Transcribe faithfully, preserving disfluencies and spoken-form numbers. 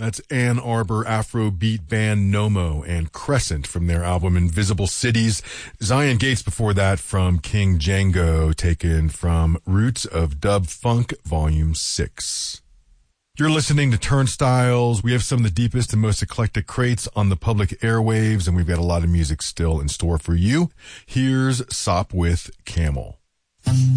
That's Ann Arbor Afrobeat band Nomo and Crescent from their album Invisible Cities. Zion Gates before that from King Django, taken from Roots of Dub Funk, Volume six. You're listening to Turnstiles. We have some of the deepest and most eclectic crates on the public airwaves, and we've got a lot of music still in store for you. Here's Sop with Camel.